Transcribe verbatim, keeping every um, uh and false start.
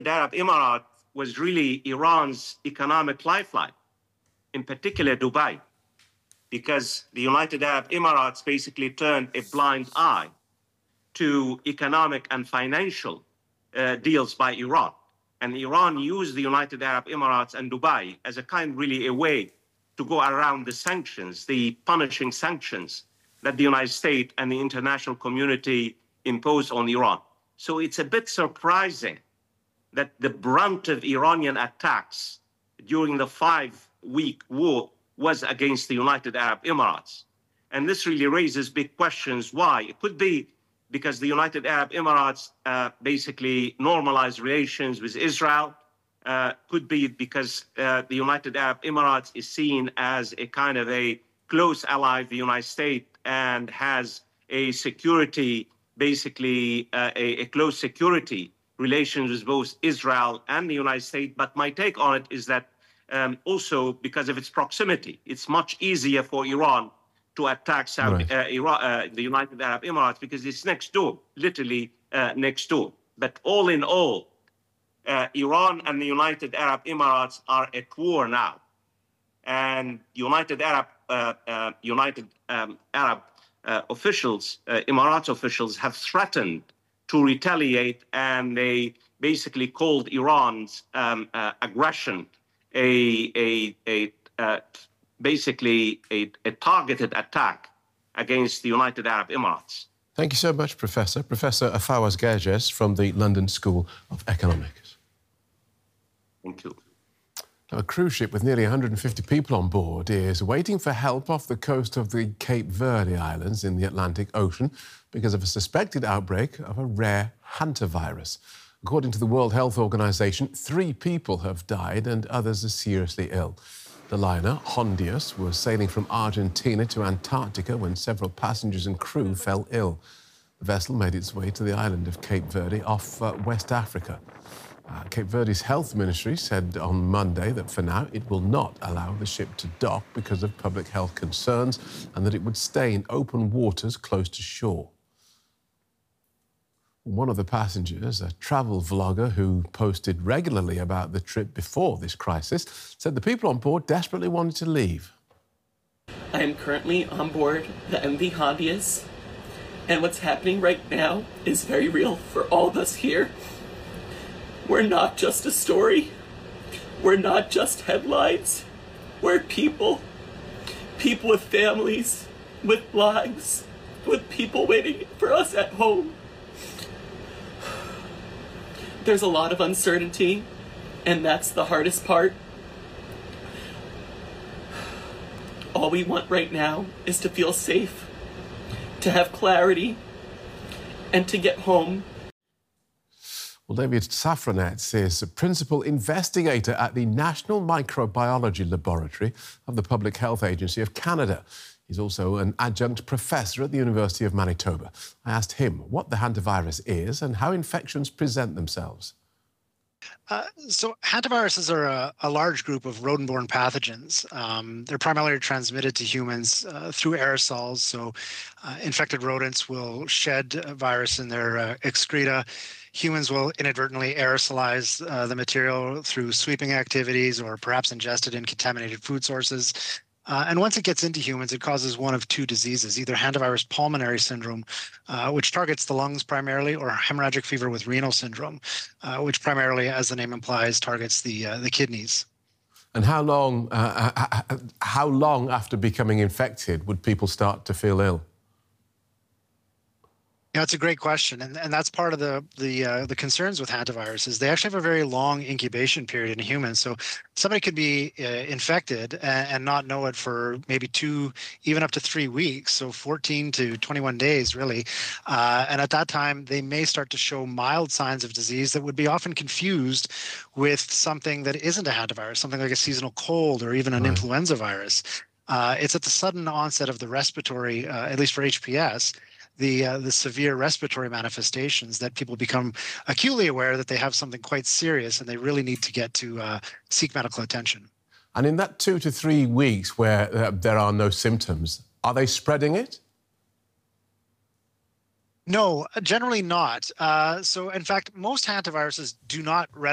Arab Emirates was really Iran's economic lifeline, in particular Dubai, because the United Arab Emirates basically turned a blind eye to economic and financial uh, deals by Iran. And Iran used the United Arab Emirates and Dubai as a kind, really, a way to go around the sanctions, the punishing sanctions that the United States and the international community imposed on Iran. So it's a bit surprising that the brunt of Iranian attacks during the five-week war was against the United Arab Emirates. And this really raises big questions. Why? It could be because the United Arab Emirates uh, basically normalized relations with Israel. Uh, could be because uh, the United Arab Emirates is seen as a kind of a close ally of the United States and has a security, basically uh, a, a close security relations with both Israel and the United States. But my take on it is that um, also because of its proximity, it's much easier for Iran to attack Saudi, right. uh, Iran, uh, the United Arab Emirates because it's next door, literally uh, next door. But all in all, uh, Iran and the United Arab Emirates are at war now. And United Arab, uh, uh, United um, Arab uh, officials, uh, Emirates officials have threatened to retaliate, and they basically called Iran's um, uh, aggression a, a, a uh, basically a, a targeted attack against the United Arab Emirates. Thank you so much, Professor. Professor Fawaz Gerges from the London School of Economics. Thank you. Now, a cruise ship with nearly one hundred fifty people on board is waiting for help off the coast of the Cape Verde Islands in the Atlantic Ocean because of a suspected outbreak of a rare hantavirus. According to the World Health Organization, three people have died and others are seriously ill. The liner, Hondius, was sailing from Argentina to Antarctica when several passengers and crew fell ill. The vessel made its way to the island of Cape Verde off uh, West Africa. Uh, Cape Verde's health ministry said on Monday that for now it will not allow the ship to dock because of public health concerns and that it would stay in open waters close to shore. One of the passengers, a travel vlogger who posted regularly about the trip before this crisis, said the people on board desperately wanted to leave. I am currently on board the M V Hondius, and what's happening right now is very real for all of us here. We're not just a story. We're not just headlines. We're people. People with families, with lives, with people waiting for us at home. There's a lot of uncertainty, and that's the hardest part. All we want right now is to feel safe, to have clarity, and to get home. Well, David Safranetz is a principal investigator at the National Microbiology Laboratory of the Public Health Agency of Canada. He's also an adjunct professor at the University of Manitoba. I asked him what the hantavirus is and how infections present themselves. Uh, so hantaviruses are a, a large group of rodent-borne pathogens. Um, they're primarily transmitted to humans uh, through aerosols. So uh, infected rodents will shed a virus in their uh, excreta. Humans will inadvertently aerosolize uh, the material through sweeping activities or perhaps ingest it in contaminated food sources. Uh, and once it gets into humans, it causes one of two diseases, either hantavirus pulmonary syndrome, uh, which targets the lungs primarily, or hemorrhagic fever with renal syndrome, uh, which primarily, as the name implies, targets the uh, the kidneys. And how long, uh, how long after becoming infected would people start to feel ill? Yeah, that's a great question, and and that's part of the the uh, the concerns with hantaviruses. They actually have a very long incubation period in humans. So somebody could be uh, infected and, and not know it for maybe two, even up to three weeks. So fourteen to twenty-one days, really. Uh, and at that time, they may start to show mild signs of disease that would be often confused with something that isn't a hantavirus, something like a seasonal cold or even an right. influenza virus. Uh, it's at the sudden onset of the respiratory, uh, at least for H P S. The, uh, the severe respiratory manifestations that people become acutely aware that they have something quite serious and they really need to get to uh, seek medical attention. And in that two to three weeks where uh, there are no symptoms, are they spreading it? No, generally not. Uh, so, in fact, most hantaviruses do not